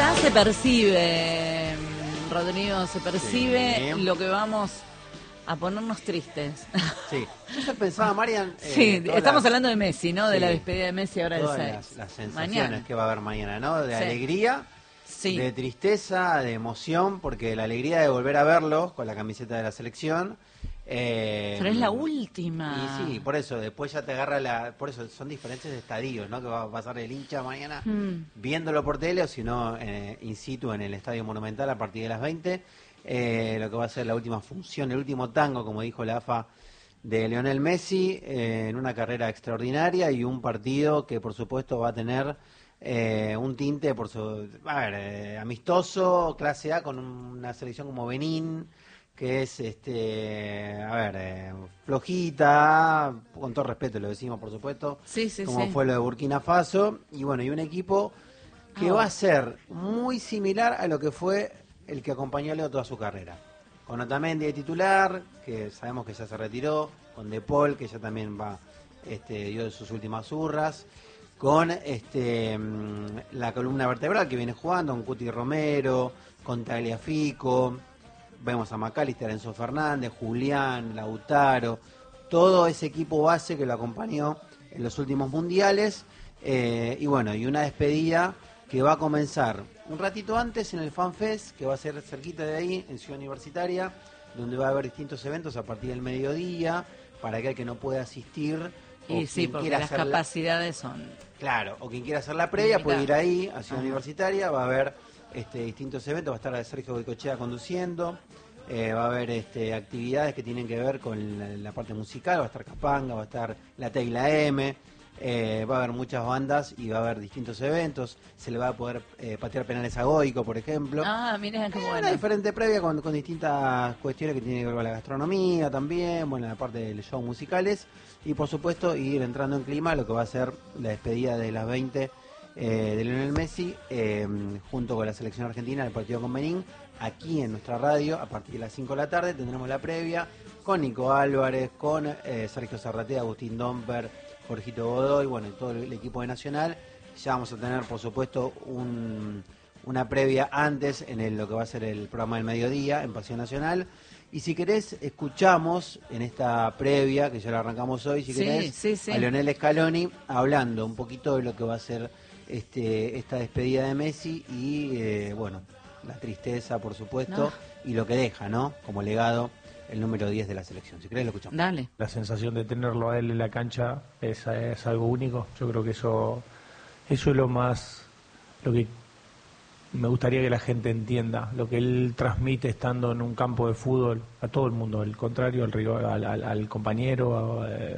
Ya se percibe, Rodrigo, se percibe lo que vamos a ponernos tristes. Sí, yo ya pensaba, Marian... sí, estamos hablando de Messi, ¿no? De la despedida de Messi ahora del 6. Las sensaciones mañana que va a haber mañana, ¿no? De alegría, de tristeza, de emoción, porque la alegría de volver a verlo con la camiseta de la selección... pero es la última. Y sí, por eso, después ya te agarra por eso son diferentes estadios, ¿no? Que va a pasar el hincha mañana viéndolo por tele o si no, in situ en el Estadio Monumental a partir de las 20. Lo que va a ser la última función, el último tango, como dijo la AFA, de Lionel Messi, en una carrera extraordinaria y un partido que por supuesto va a tener un tinte amistoso, clase A, con una selección como Benín, que es flojita, con todo respeto lo decimos por supuesto, como fue lo de Burkina Faso, y bueno, y un equipo que va a ser muy similar a lo que fue el que acompañó a Leo toda su carrera, con Otamendi de titular, que sabemos que ya se retiró, con De Paul, que ya también dio de sus últimas hurras, con la columna vertebral que viene jugando, con Cuti Romero, con Tagliafico, vemos a McAllister, Enzo Fernández, Julián, Lautaro, todo ese equipo base que lo acompañó en los últimos mundiales, y bueno, y una despedida que va a comenzar un ratito antes en el FanFest, que va a ser cerquita de ahí, en Ciudad Universitaria, donde va a haber distintos eventos a partir del mediodía, para aquel que no pueda asistir. Y sí, porque las capacidades son... Claro, o quien quiera hacer la previa puede ir ahí, a Ciudad Universitaria, va a haber distintos eventos, va a estar Sergio Goicoechea conduciendo, va a haber actividades que tienen que ver con la parte musical, va a estar Capanga, va a estar La T y la M, va a haber muchas bandas y va a haber distintos eventos, se le va a poder patear penales a Goico, por ejemplo. Miren qué bueno. Una diferente previa con distintas cuestiones que tienen que ver con la gastronomía también, bueno, la parte de los shows musicales y por supuesto ir entrando en clima lo que va a ser la despedida de las 20 de Lionel Messi junto con la selección argentina del partido con Benín. Aquí en nuestra radio, a partir de las 5 de la tarde, tendremos la previa con Nico Álvarez, con Sergio Zarratea, Agustín Domper, Jorgito Godoy, bueno, y todo el equipo de Nacional. Ya vamos a tener, por supuesto, una previa antes en lo que va a ser el programa del mediodía en Pasión Nacional. Y si querés, escuchamos en esta previa, que ya la arrancamos hoy, si querés, a Lionel Scaloni hablando un poquito de lo que va a ser esta despedida de Messi y, bueno, la tristeza, por supuesto, y lo que deja, ¿no? Como legado, el número 10 de la selección. Si querés, lo escuchamos. Dale. La sensación de tenerlo a él en la cancha es algo único. Yo creo que eso es lo que me gustaría que la gente entienda, lo que él transmite estando en un campo de fútbol a todo el mundo, al contrario, al rival, al compañero,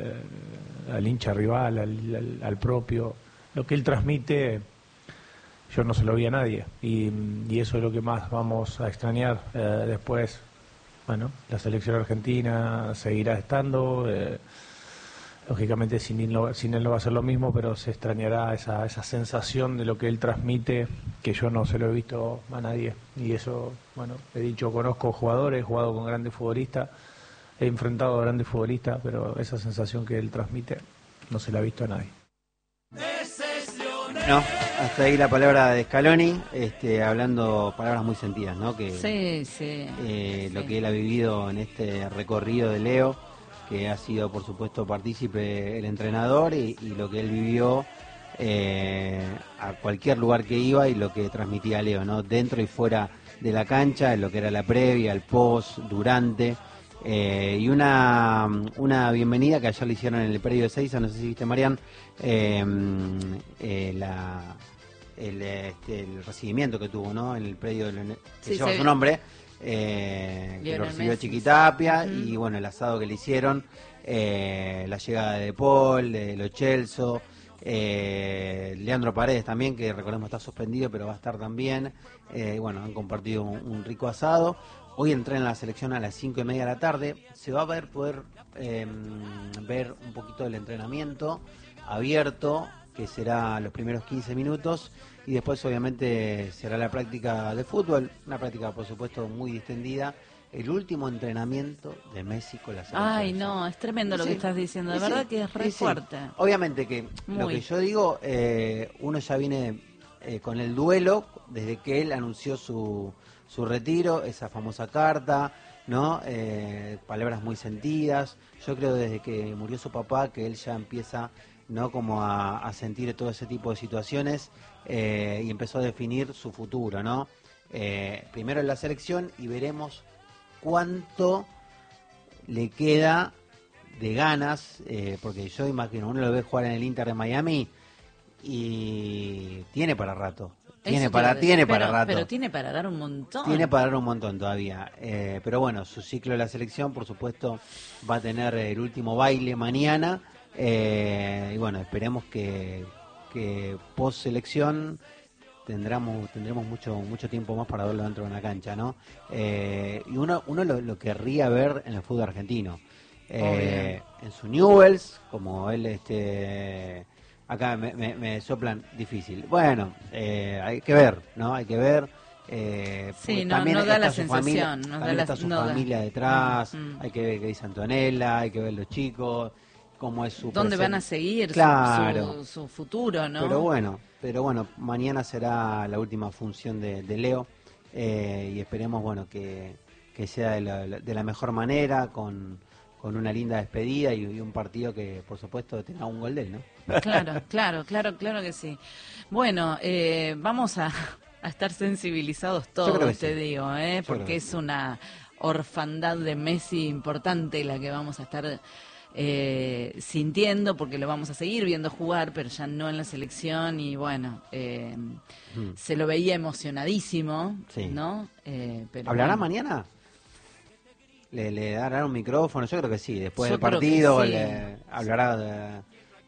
al hincha rival, al propio. Lo que él transmite, yo no se lo vi a nadie, y eso es lo que más vamos a extrañar. Después, bueno, la selección argentina seguirá estando, lógicamente sin él no va a ser lo mismo, pero se extrañará esa sensación de lo que él transmite, que yo no se lo he visto a nadie. Y eso, bueno, he dicho, conozco jugadores, he jugado con grandes futbolistas, he enfrentado a grandes futbolistas, pero esa sensación que él transmite no se la ha visto a nadie. No, hasta ahí la palabra de Scaloni, hablando palabras muy sentidas, ¿no? Que, lo que él ha vivido en este recorrido de Leo, que ha sido por supuesto partícipe el entrenador y lo que él vivió a cualquier lugar que iba y lo que transmitía Leo, ¿no? Dentro y fuera de la cancha, en lo que era la previa, el post, durante, y una bienvenida que ayer le hicieron en el predio de Seiza, no sé si viste, Marian, el recibimiento que tuvo, ¿no? En el predio que lleva su nombre. Que lo recibió Chiquitapia y bueno, el asado que le hicieron, la llegada de Paul, de Lo Celso, Leandro Paredes también, que recordemos está suspendido pero va a estar también, bueno, han compartido un rico asado. Hoy entrenan la selección a las 5:30 de la tarde, se va a poder ver un poquito del entrenamiento abierto, que será los primeros 15 minutos, y después obviamente será la práctica de fútbol, una práctica por supuesto muy distendida, el último entrenamiento de Messi con la selección. Ay, no, es tremendo lo que estás diciendo, de verdad que es re fuerte. Obviamente que lo que yo digo, uno ya viene con el duelo desde que él anunció su retiro, esa famosa carta, ¿no? Palabras muy sentidas. Yo creo desde que murió su papá que él ya empieza, ¿no? Como a sentir todo ese tipo de situaciones y empezó a definir su futuro, ¿no? Primero en la selección y veremos cuánto le queda de ganas, porque yo imagino, uno lo ve jugar en el Inter de Miami y tiene para rato. Tiene para rato. Pero tiene para dar un montón. Tiene para dar un montón todavía. Pero bueno, su ciclo de la selección, por supuesto, va a tener el último baile mañana. Y bueno, esperemos que post selección tendremos mucho tiempo más para verlo dentro de una cancha, ¿no? Y uno lo querría ver en el fútbol argentino. En su Newell's, como él acá me soplan difícil. Bueno, hay que ver, ¿no? Hay que ver. Sí, no da la sensación. También está su familia detrás. Hay que ver qué dice Antonella, hay que ver los chicos, cómo es su ¿dónde van a seguir? Claro. Su futuro, ¿no? Pero bueno, mañana será la última función de Leo y esperemos, bueno, que sea de la mejor manera, con una linda despedida y un partido que, por supuesto, tenga un gol de él, ¿no? Claro que sí. Bueno, vamos a estar sensibilizados todos, te digo, porque es una orfandad de Messi importante la que vamos a estar sintiendo, porque lo vamos a seguir viendo jugar, pero ya no en la selección, y bueno, se lo veía emocionadísimo, sí. ¿No? Pero ¿hablará mañana? ¿Le darán un micrófono? Yo creo que sí. Después del partido sí. Hablará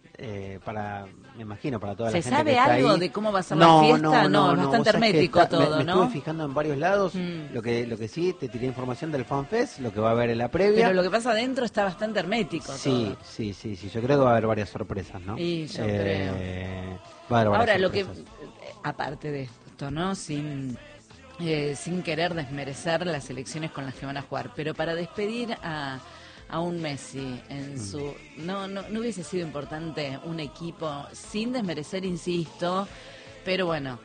me imagino, para toda la gente que está ahí. ¿Se sabe algo de cómo va a ser la fiesta? No, es bastante hermético todo, me ¿no? estuve fijando en varios lados. Lo que sí, te tiré información del FanFest, lo que va a haber en la previa. Pero lo que pasa adentro está bastante hermético todo. Sí. Yo creo que va a haber varias sorpresas, ¿no? Y yo creo. Va a haber ahora, sorpresas. Aparte de esto, ¿no? Sin querer desmerecer las elecciones con las que van a jugar, pero para despedir a un Messi en su no hubiese sido importante un equipo, sin desmerecer, insisto, pero bueno,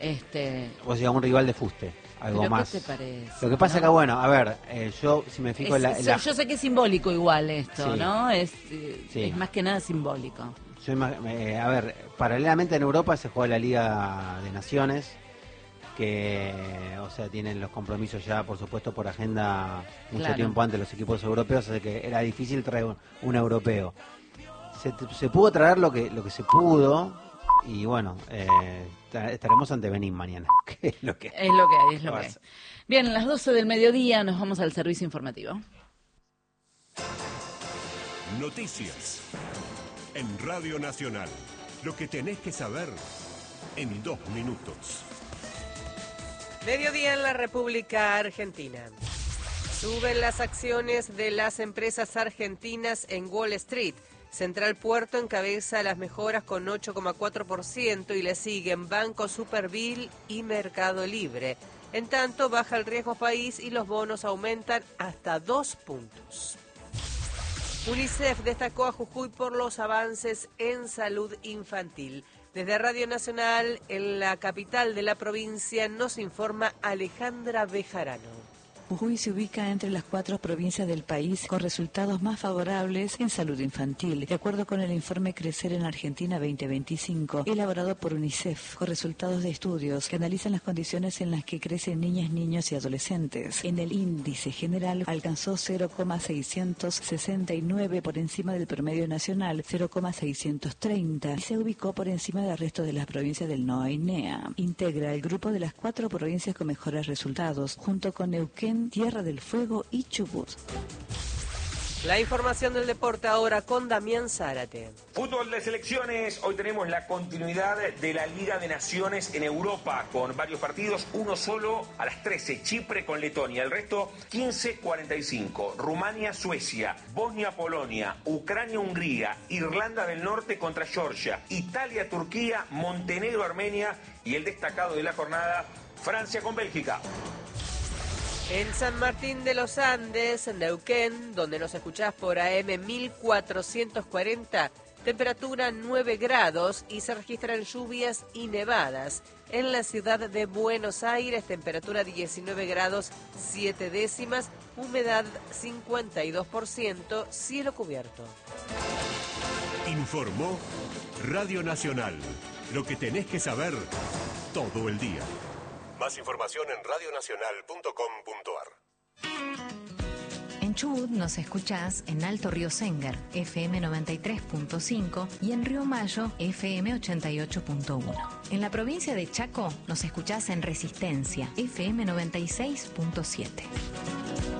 o sea, un rival de fuste, algo más. ¿Qué te parece? Lo que pasa que bueno, a ver, yo si me fijo yo sé que es simbólico igual esto, sí. ¿no? Es más que nada simbólico. A ver, paralelamente en Europa se juega la Liga de Naciones, que, o sea, tienen los compromisos ya, por supuesto, por agenda mucho tiempo antes los equipos europeos, así que era difícil traer un europeo. Se pudo traer lo que se pudo, y bueno, estaremos ante Benín mañana, que es lo que hay. Bien, a las 12 del mediodía nos vamos al servicio informativo. Noticias en Radio Nacional. Lo que tenés que saber en 2 minutos. Mediodía en la República Argentina. Suben las acciones de las empresas argentinas en Wall Street. Central Puerto encabeza las mejoras con 8,4% y le siguen Banco Superville y Mercado Libre. En tanto, baja el riesgo país y los bonos aumentan hasta 2 puntos. UNICEF destacó a Jujuy por los avances en salud infantil. Desde Radio Nacional, en la capital de la provincia, nos informa Alejandra Bejarano. Jujuy se ubica entre las 4 provincias del país con resultados más favorables en salud infantil, de acuerdo con el informe Crecer en Argentina 2025, elaborado por UNICEF, con resultados de estudios que analizan las condiciones en las que crecen niñas, niños y adolescentes. En el índice general alcanzó 0,669 por encima del promedio nacional, 0,630, y se ubicó por encima del resto de las provincias del NOA y NEA. Integra el grupo de las 4 provincias con mejores resultados, junto con Neuquén, Tierra del Fuego y Chubut. La información del deporte ahora con Damián Zárate. Fútbol de selecciones, hoy tenemos la continuidad de la Liga de Naciones en Europa con varios partidos, uno solo a las 13, Chipre con Letonia, el resto 15:45, Rumania, Suecia, Bosnia, Polonia, Ucrania, Hungría, Irlanda del Norte contra Georgia, Italia, Turquía, Montenegro, Armenia y el destacado de la jornada, Francia con Bélgica. En San Martín de los Andes, en Neuquén, donde nos escuchás por AM 1440, temperatura 9 grados y se registran lluvias y nevadas. En la ciudad de Buenos Aires, temperatura 19 grados 7 décimas, humedad 52%, cielo cubierto. Informó Radio Nacional. Lo que tenés que saber todo el día. Más información en radionacional.com.ar. En Chubut nos escuchás en Alto Río Sénger, FM 93.5 y en Río Mayo, FM 88.1. En la provincia de Chaco nos escuchás en Resistencia, FM 96.7.